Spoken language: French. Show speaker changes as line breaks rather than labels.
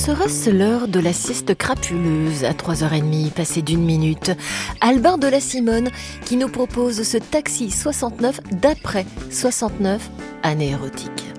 Sera-ce l'heure de la sieste crapuleuse à 3h30 passée d'une minute? Albin de la Simone qui nous propose ce Taxi 69 d'après 69 années érotiques.